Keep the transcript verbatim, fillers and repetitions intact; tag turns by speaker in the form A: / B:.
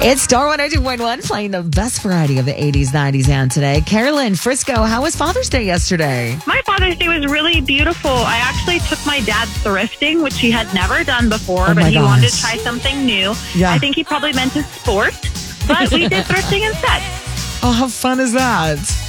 A: It's Star one oh two point one playing the best variety of the eighties, nineties, and today. Carolyn, Frisco, how was Father's Day yesterday?
B: My Father's Day was really beautiful. I actually took my dad thrifting, which he had never done before,
A: Oh
B: but
A: my
B: he
A: gosh.
B: wanted to try something new.
A: Yeah.
B: I think he probably meant to sport, but we did thrifting instead.
A: Oh, how fun is that?